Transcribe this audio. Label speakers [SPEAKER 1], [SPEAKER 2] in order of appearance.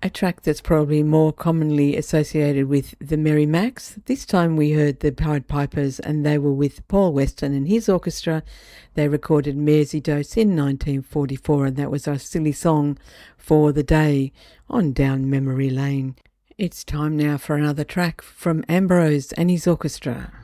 [SPEAKER 1] A track that's probably more commonly associated with the Merry Macs. This time we heard the Pied Pipers, and they were with Paul Weston and his orchestra. They recorded Merseydos in 1944, and that was our silly song for the day on Down Memory Lane. It's time now for another track from Ambrose and his orchestra.